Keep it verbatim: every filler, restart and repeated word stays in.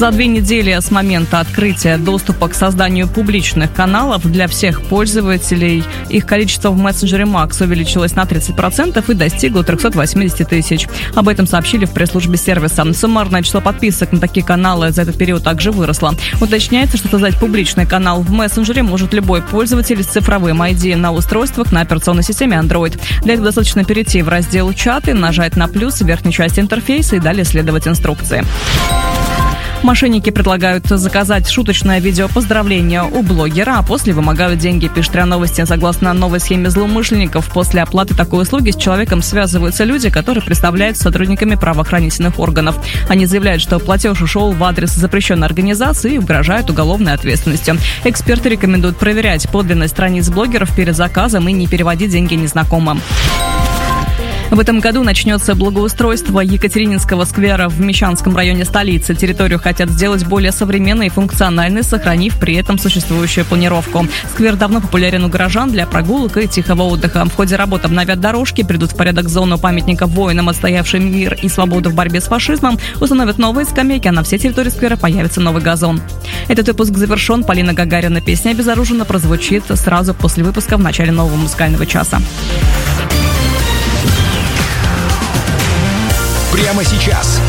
За две недели с момента открытия доступа к созданию публичных каналов для всех пользователей их количество в мессенджере Макс увеличилось на тридцать процентов и достигло триста восемьдесят тысяч. Об этом сообщили в пресс-службе сервиса. Суммарное число подписок на такие каналы за этот период также выросло. Уточняется, что создать публичный канал в мессенджере может любой пользователь с цифровым ай ди на устройствах на операционной системе Android. Для этого достаточно перейти в раздел «Чаты», нажать на плюс в верхней части интерфейса и далее следовать инструкции. Мошенники предлагают заказать шуточное видео поздравления у блогера, а после вымогают деньги, пишет РИА Новости. Согласно новой схеме злоумышленников, после оплаты такой услуги с человеком связываются люди, которые представляются сотрудниками правоохранительных органов. Они заявляют, что платеж ушел в адрес запрещенной организации и угрожают уголовной ответственностью. Эксперты рекомендуют проверять подлинность страниц блогеров перед заказом и не переводить деньги незнакомым. В этом году начнется благоустройство Екатерининского сквера в Мещанском районе столицы. Территорию хотят сделать более современной и функциональной, сохранив при этом существующую планировку. Сквер давно популярен у горожан для прогулок и тихого отдыха. В ходе работ обновят дорожки, придут в порядок зону памятников воинам, отстоявшим мир и свободу в борьбе с фашизмом, установят новые скамейки, а на всей территории сквера появится новый газон. Этот выпуск завершен. Полина Гагарина. Песня «Обезоружена» прозвучит сразу после выпуска в начале нового музыкального часа. Прямо сейчас